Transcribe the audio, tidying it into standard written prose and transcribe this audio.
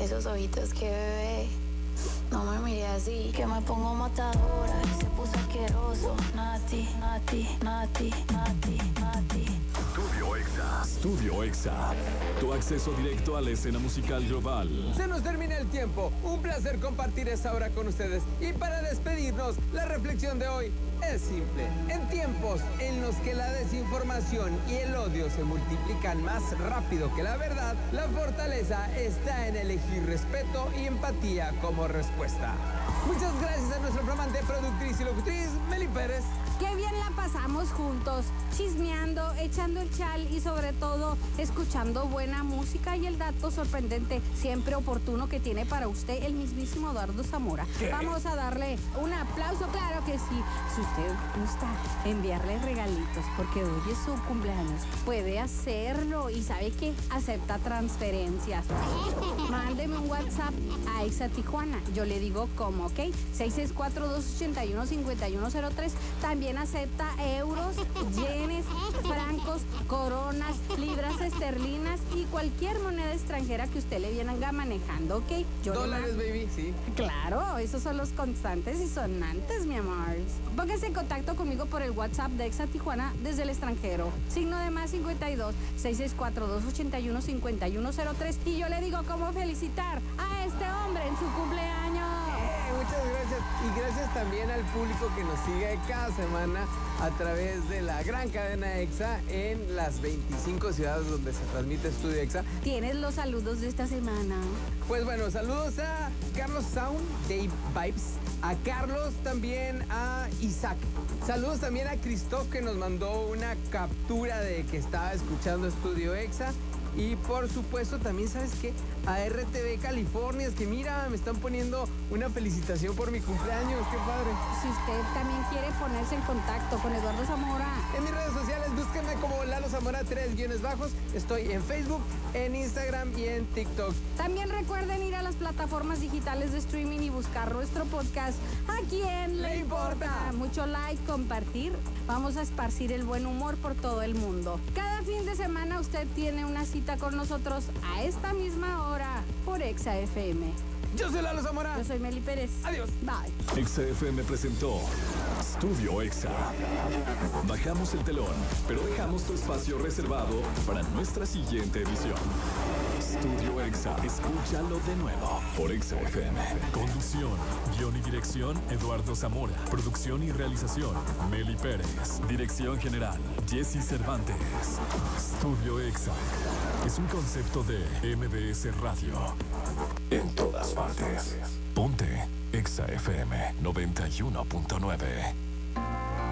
esos ojitos que bebé. No me mire así, que me pongo matadora. Y se puso asqueroso. Nati, Nati, Nati, Nati, Nati. Studio Exa. Studio Exa. Tu acceso directo a la escena musical global. Se nos termina el tiempo. Un placer compartir esta hora con ustedes. Y para despedirnos, la reflexión de hoy es simple. En tiempos en los que la desinformación y el odio se multiplican más rápido que la verdad, la fortaleza está en elegir respeto y empatía como respuesta. Muchas gracias a nuestra flamante productriz y locutriz, Meli Pérez. Qué bien la pasamos juntos, chismeando, echando el chal y sobre todo escuchando buena música y el dato sorprendente, siempre oportuno que tiene para usted el mismísimo Eduardo Zamora. ¿Qué? Vamos a darle un aplauso, claro que sí. Si usted gusta enviarle regalitos porque hoy es su cumpleaños, puede hacerlo y ¿sabe qué? Acepta transferencias. Mándeme un WhatsApp a Exa Tijuana, yo le digo cómo, ¿ok? 664-281-5103. También acepta euros, yenes, francos, coronas, libras esterlinas y cualquier moneda extranjera que usted le venga manejando, ¿ok? Dólares, baby, sí. Claro, esos son los constantes y sonantes, mi amor. Póngase en contacto conmigo por el WhatsApp de Exa Tijuana desde el extranjero. Signo de más 52-664-281-5103. Y yo le digo cómo felicitar a este hombre en su cumpleaños. Muchas gracias. Y gracias también al público que nos sigue cada semana a través de la gran cadena EXA en las 25 ciudades donde se transmite Studio EXA. ¿Tienes los saludos de esta semana? Pues bueno, saludos a Carlos Sound, Dave Vibes, a Carlos, también a Isaac. Saludos también a Christoph, que nos mandó una captura de que estaba escuchando Studio EXA. Y por supuesto también, ¿sabes qué? A RTV California, es que mira, me están poniendo una felicitación por mi cumpleaños, qué padre. Si usted también quiere ponerse en contacto con Eduardo Zamora. En mis redes sociales, búsquenme como Lalo Zamora 3-bajos. Estoy en Facebook, en Instagram y en TikTok. También recuerden ir a las plataformas digitales de streaming y buscar nuestro podcast. ¿A quién le importa? Mucho like, compartir. Vamos a esparcir el buen humor por todo el mundo. Cada fin de semana usted tiene una cita con nosotros a esta misma hora por Exa FM. Yo soy Lalo Zamora. Yo soy Meli Pérez. Adiós. Bye. Exa FM presentó Studio Exa. Bajamos el telón, pero dejamos tu espacio reservado para nuestra siguiente edición. Studio Exa, escúchalo de nuevo por Exa FM. Conducción, guión y dirección, Eduardo Zamora. Producción y realización, Meli Pérez. Dirección general, Jesse Cervantes. Studio Exa es un concepto de MBS Radio. En todas partes. Ponte Exa FM 91.9.